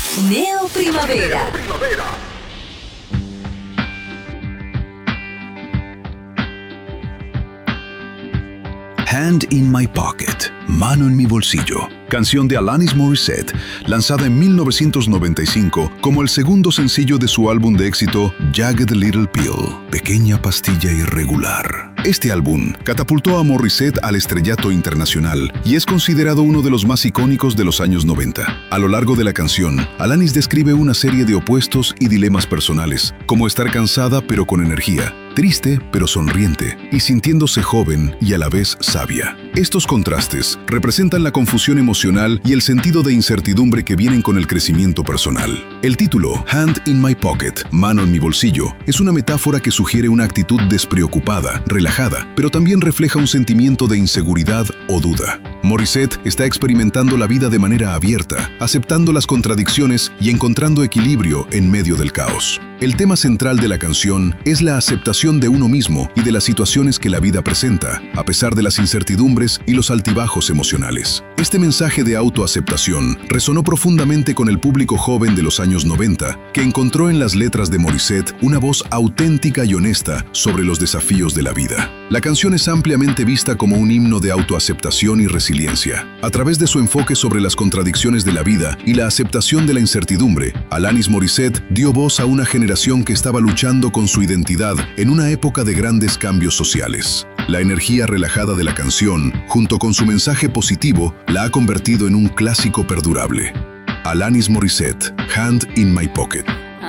Neo Primavera. Hand in My Pocket, Mano en mi bolsillo, canción de Alanis Morissette, lanzada en 1995 como el segundo sencillo de su álbum de éxito Jagged Little Pill, Pequeña Pastilla Irregular. Este álbum catapultó a Morissette al estrellato internacional y es considerado uno de los más icónicos de los años 90. A lo largo de la canción, Alanis describe una serie de opuestos y dilemas personales, como estar cansada pero con energía, triste pero sonriente y sintiéndose joven y a la vez sabia. Estos contrastes representan la confusión emocional y el sentido de incertidumbre que vienen con el crecimiento personal. El título, Hand in My Pocket, Mano en mi bolsillo, es una metáfora que sugiere una actitud despreocupada, relajada, pero también refleja un sentimiento de inseguridad o duda. Morissette está experimentando la vida de manera abierta, aceptando las contradicciones y encontrando equilibrio en medio del caos. El tema central de la canción es la aceptación de uno mismo y de las situaciones que la vida presenta, a pesar de las incertidumbres y los altibajos emocionales. Este mensaje de autoaceptación resonó profundamente con el público joven de los años 90, que encontró en las letras de Morissette una voz auténtica y honesta sobre los desafíos de la vida. La canción es ampliamente vista como un himno de autoaceptación y resiliencia. A través de su enfoque sobre las contradicciones de la vida y la aceptación de la incertidumbre, Alanis Morissette dio voz a una generación que estaba luchando con su identidad en una época de grandes cambios sociales. La energía relajada de la canción, junto con su mensaje positivo, la ha convertido en un clásico perdurable. Alanis Morissette, Hand in My Pocket.